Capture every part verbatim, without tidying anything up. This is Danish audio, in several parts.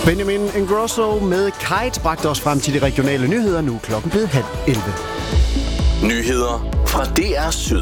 Benjamin Ingrosso med Kite bragte os frem til de regionale nyheder. Nu er klokken blevet halv elleve. Nyheder fra D R Syd.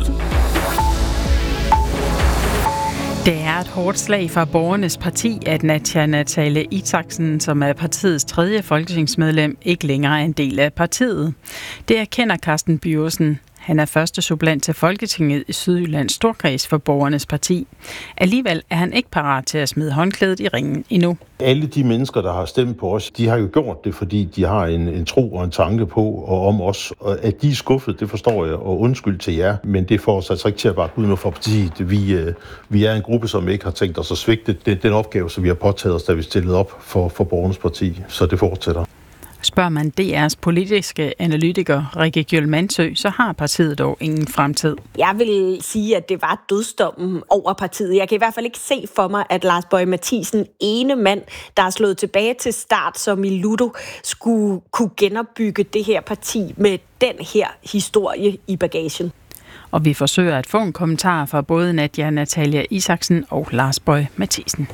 Det er et hårdt slag for Borgernes Parti, at Nadja Natalie Isaksen, som er partiets tredje folketingsmedlem, ikke længere er en del af partiet. Det erkender Carsten Bjørsen. Han er første suppleant til Folketinget i Sydjyllands Storkreds for Borgernes Parti. Alligevel er han ikke parat til at smide håndklædet i ringen endnu. Alle de mennesker, der har stemt på os, de har jo gjort det, fordi de har en, en tro og en tanke på og om os. Og at de er skuffet, det forstår jeg, og undskyld til jer. Men det får os altså ikke til at bakke ud for partiet. Vi, øh, vi er en gruppe, som ikke har tænkt os at svigte den, den opgave, som vi har påtaget os, da vi stillede op for, for Borgernes Parti. Så det fortsætter. Spørger man D R's politiske analytiker Rikke Gjøl Mandsø, så har partiet dog ingen fremtid. Jeg vil sige, at det var dødsdommen over partiet. Jeg kan i hvert fald ikke se for mig, at Lars Boje Mathiesen, ene mand, der er slået tilbage til start som i Ludo, skulle kunne genopbygge det her parti med den her historie i bagagen. Og vi forsøger at få en kommentar fra både Nadja Natalie Isaksen og Lars Boje Mathiesen.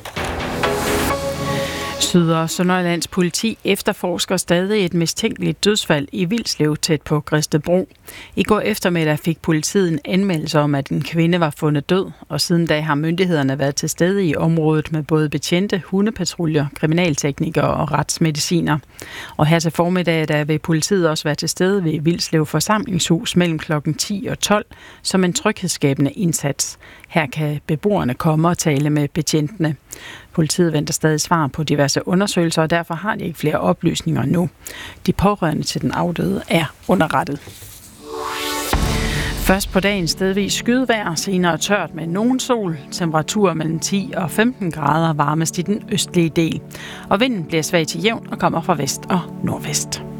Syd- og Sønderjyllands politi efterforsker stadig et mistænkeligt dødsfald i Vilslev tæt på Gredstedbro. I går eftermiddag fik politiet en anmeldelse om, at en kvinde var fundet død, og siden da har myndighederne været til stede i området med både betjente, hundepatruljer, kriminalteknikere og retsmediciner. Og her til formiddag der vil politiet også være til stede ved Vilslev forsamlingshus mellem klokken ti og tolv som en tryghedsskabende indsats. Her kan beboerne komme og tale med betjentene. Politiet venter stadig svar på diverse undersøgelser, og derfor har de ikke flere oplysninger nu. De pårørende til den afdøde er underrettet. Først på dagen stedvis skydevejr, senere tørt med nogen sol, temperaturer mellem ti og femten grader varmest i den østlige del. Og vinden bliver svag til jævn og kommer fra vest og nordvest.